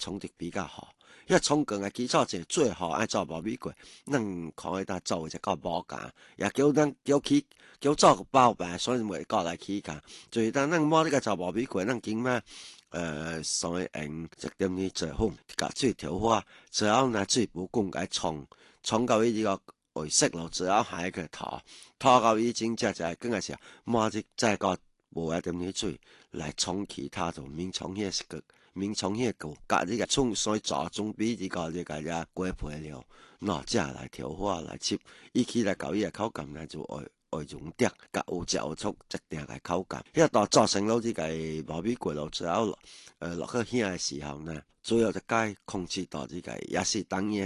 衝得比較好。因為衝勁嘅基礎就最好愛做爆米粿，咱可以搭做一個無價，也叫咱叫做個包辦，所以袂過來起價。就是當咱摸呢個做爆米粿，咱經嘛所以用一點啲做粉，甲水調好，最後拿水不滾甲沖到伊呢個顏色咯，最後下一個拖到伊真正就係更加時候，摸啲再個無一點啲水來沖其他就免沖迄個免沖迄個甲呢個沖水做總比呢個粿皮了，喏，即來調好來切，伊起來搞伊個口感呢就會溶掉，甲有嚼出一定嘅口感。因為到做成咗呢個爆米粿咯，最後落去興嘅時候呢，主要就該控制到呢個也是當嘢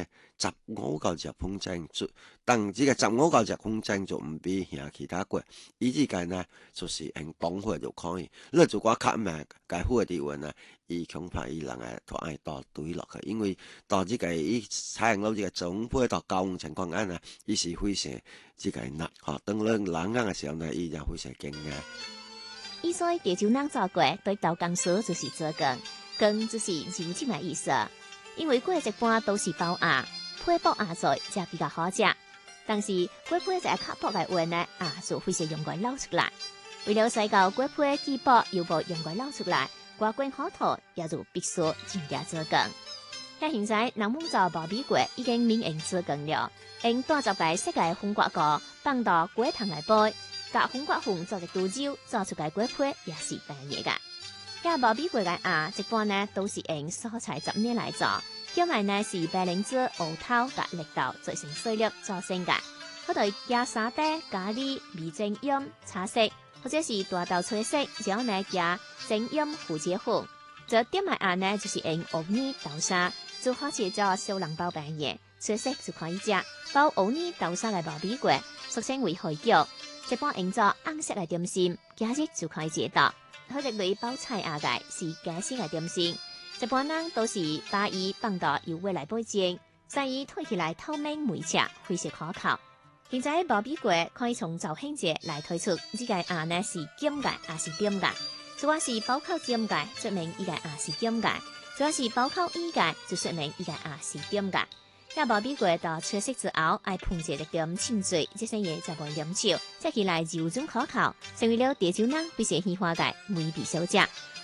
15到10分鐘，當呢個15到10分鐘就唔比像其他粿，伊呢個呢就是用凍火就可以。你如果較慢該火的話呢，伊恐怕伊人都愛倒堆落去，因為到呢個伊採用到呢個總火到高溫情況下呢，伊是非常呢個難。嚇，當你冷硬嘅時候呢，伊就非常驚訝。 伊所以潮州人做粿對豆乾說就是做羹，羹就是揉筋的意思。因為粿一般都是包芽，皮薄芽脆才比較好食。但是粿皮在較薄嘅話呢，就非常容易撈出來。為了使到粿皮既薄又無容易撈出來，刮滾好土也就必須真正做羹。遐現在人們做爆米粿已經免用做羹了，用大隻嘅色嘅紅瓜糕放到粿湯來煲。甲紅瓜粉做一豬肉，做出來粿皮也是平嘢噶。遐爆米粿嘅一般呢都是用蔬菜雜料來做，叫埋呢是白蓮子、芋頭甲綠豆做成碎粒做成噶。佢哋加沙嗲、咖喱、味精醃、茶色，或者是大豆脆色，然後呢加精醃胡椒粉。這點埋呢就是用芋泥豆沙，就好似做小籠包平嘢，脆色就可以食。包芋泥豆沙嘅爆米粿，俗稱為海餃。一般用作紅色嘅點心，假日就可以食到。好一類包菜嘅是假式嘅點心，一般人都是把伊放到油鍋來煲煎，使伊推起來透明美赤，非常可口。現在爆米粿可以從造興節來推出，呢個呢是尖嘅，也是點嘅。如果是包口尖嘅，說明伊個也是點嘅；如果是包口圓嘅，就說明伊個也是點嘅。甲爆米粿到出色之後，愛烹製一點清水，這些嘢就袂黏稠，食起來柔軟可口，成為了潮州人必須喜歡嘅美味小食。